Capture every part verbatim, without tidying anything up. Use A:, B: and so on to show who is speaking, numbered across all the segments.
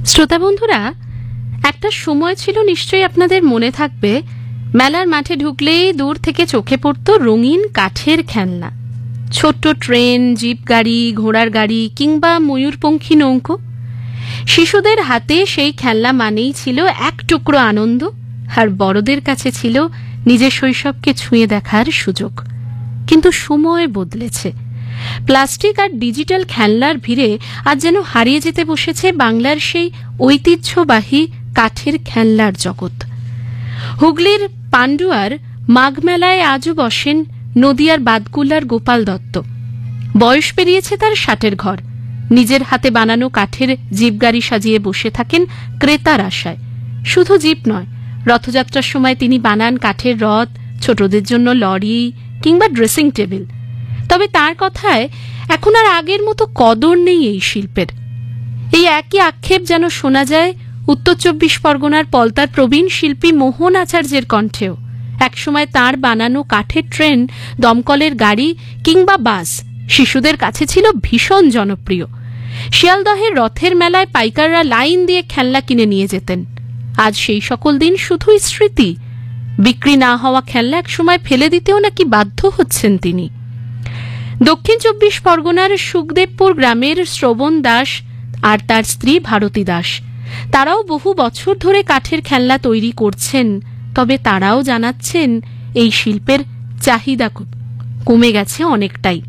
A: শ্রোতা বন্ধুরা, একটা সময় ছিল, নিশ্চয়ই আপনাদের মনে থাকবে, মেলার মাঠে ঢুকলেই দূর থেকে চোখে পড়তো রঙিন কাঠের খেলনা, ছোট্ট ট্রেন, জিপ গাড়ি, ঘোড়ার গাড়ি কিংবা ময়ূরপঙ্খী নৌকো। শিশুদের হাতে সেই খেলনা মানেই ছিল এক টুকরো আনন্দ, আর বড়দের কাছে ছিল নিজের শৈশবকে ছুঁয়ে দেখার সুযোগ। কিন্তু সময় বদলেছে। প্লাস্টিক আর ডিজিটাল খেলনার ভিড়ে আজ যেন হারিয়ে যেতে বসেছে বাংলার সেই ঐতিহ্যবাহী কাঠের খেলনার জগৎ। হুগলির পান্ডুয়ার মাঘ মেলায় আজও বসেন নদিয়ার বাদকুলার গোপাল দত্ত। বয়স পেরিয়েছে তার ষাটের ঘর। নিজের হাতে বানানো কাঠের জিপ গাড়ি সাজিয়ে বসে থাকেন ক্রেতার আশায়। শুধু জিপ নয়, রথযাত্রার সময় তিনি বানান কাঠের রথ, ছোটদের জন্য লরি কিংবা ড্রেসিং টেবিল। তবে তার কথায় এখন আর আগের মতো কদর নেই এই শিল্পের। এই একই আক্ষেপ যেন শোনা যায় উত্তর চব্বিশ পরগনার পলতার প্রবীণ শিল্পী মোহন আচার্যের কণ্ঠেও। একসময় তার বানানো কাঠের ট্রেন, দমকলের গাড়ি কিংবা বাস শিশুদের কাছে ছিল ভীষণ জনপ্রিয়। শিয়ালদহের রথের মেলায় পাইকাররা লাইন দিয়ে খেলনা কিনে নিয়ে যেতেন। আজ সেই সকল দিন শুধুই স্মৃতি। বিক্রি না হওয়া খেলনা একসময় ফেলে দিতেও নাকি বাধ্য হচ্ছেন তিনি। দক্ষিণ চব্বিশ পরগনার সুখদেবপুর গ্রামের শ্রবণ দাস আর তার স্ত্রী ভারতী দাস, তারাও বহু বছর ধরে কাঠের খেলনা তৈরি করছেন। তবে তারাও জানাচ্ছেন এই শিল্পের চাহিদা কমে গেছে অনেকটাই।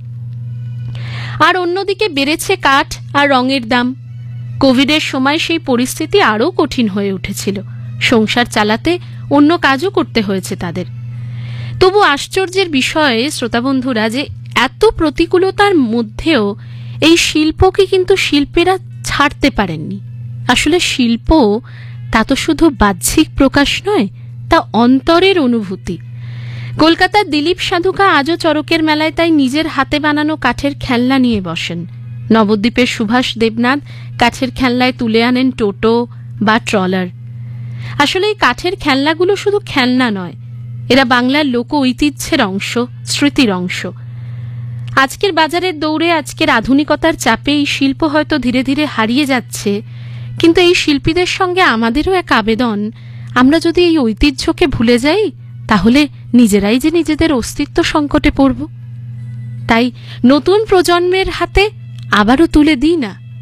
A: আর অন্যদিকে বেড়েছে কাঠ আর রঙের দাম। কোভিডের সময় সেই পরিস্থিতি আরও কঠিন হয়ে উঠেছিল। সংসার চালাতে অন্য কাজও করতে হয়েছে তাদের। তবু আশ্চর্যের বিষয়ে শ্রোতাবন্ধুরা, যে এত প্রতিকূলতার মধ্যেও এই শিল্পকে কিন্তু শিল্পীরা ছাড়তে পারেননি। আসলে শিল্প তা তো শুধু বাহ্যিক প্রকাশ নয়, তা অন্তরের অনুভূতি। কলকাতার দিলীপ সাধুকা আজও চরকের মেলায় তাই নিজের হাতে বানানো কাঠের খেলনা নিয়ে বসেন। নবদ্বীপের সুভাষ দেবনাথ কাঠের খেলনায় তুলে আনেন টোটো বা ট্রলার। আসলে এই কাঠের খেলনাগুলো শুধু খেলনা নয়, এরা বাংলার লোক ঐতিহ্যের অংশ, স্মৃতির অংশ। আজকের বাজারের দৌড়ে, আজকের আধুনিকতার চাপে এই শিল্প হয়তো ধীরে ধীরে হারিয়ে যাচ্ছে। কিন্তু এই শিল্পীদের সঙ্গে আমাদেরও এক আবেদন, আমরা যদি এই ঐতিহ্যকে ভুলে যাই, তাহলে নিজেরাই যে নিজেদের অস্তিত্ব সংকটে পড়ব। তাই নতুন প্রজন্মের হাতে আবারও তুলে দিই না